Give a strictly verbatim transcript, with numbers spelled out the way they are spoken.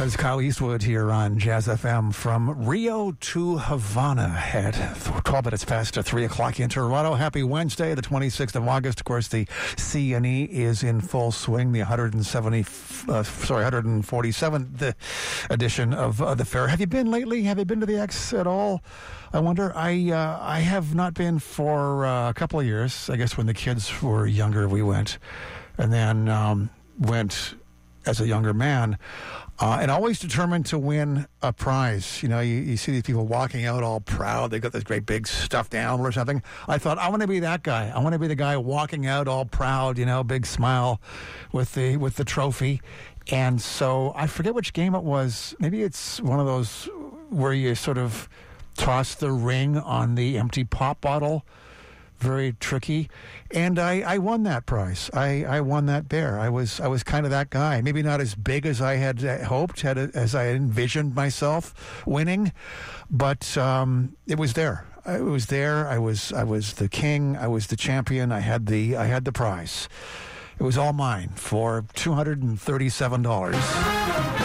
That's Kyle Eastwood here on Jazz F M from Rio to Havana at twelve minutes past three o'clock in Toronto. Happy Wednesday, the twenty-sixth of August. Of course, the C and E is in full swing. The one hundred seventy, uh, sorry, one hundred forty-seventh edition of uh, the fair. Have you been lately? Have you been to the X at all? I wonder. I uh, I have not been for uh, a couple of years. I guess when the kids were younger, we went, and then um, went as a younger man. Uh, and always determined to win a prize. You know, you, you see these people walking out all proud. They got this great big stuffed animal or something. I thought, I want to be that guy. I want to be the guy walking out all proud, you know, big smile with the with the trophy. And so I forget which game it was. Maybe it's one of those where you sort of toss the ring on the empty pop bottle. Very tricky, and I, I won that prize. I, I won that bear. I was I was kind of that guy. Maybe not as big as I had hoped, had as I envisioned myself winning, but um, it was there. It was there. I was I was the king. I was the champion. I had the I had the prize. It was all mine for two hundred and thirty-seven dollars.